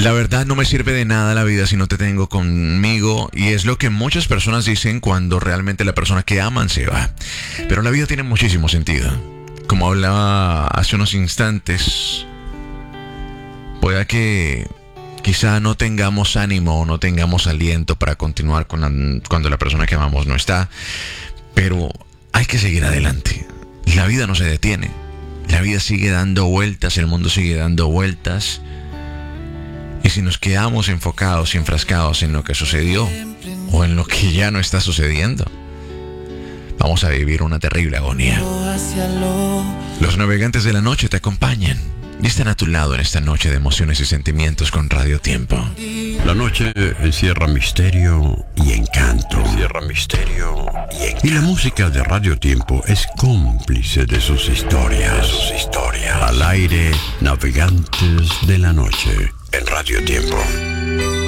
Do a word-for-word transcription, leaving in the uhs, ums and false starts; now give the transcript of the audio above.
La verdad no me sirve de nada la vida si no te tengo conmigo, y es lo que muchas personas dicen cuando realmente la persona que aman se va. Pero la vida tiene muchísimo sentido. Como hablaba hace unos instantes, pueda que quizá no tengamos ánimo o no tengamos aliento para continuar con la, cuando la persona que amamos no está, pero hay que seguir adelante. La vida no se detiene. La vida sigue dando vueltas, el mundo sigue dando vueltas. Y si nos quedamos enfocados y enfrascados en lo que sucedió o en lo que ya no está sucediendo, vamos a vivir una terrible agonía. Los navegantes de la noche te acompañan y están a tu lado en esta noche de emociones y sentimientos con Radio Tiempo. La noche encierra misterio y encanto. Encierra misterio y encanto. Y la música de Radio Tiempo es cómplice de sus historias. De sus historias. Al aire, navegantes de la noche en Radio Tiempo.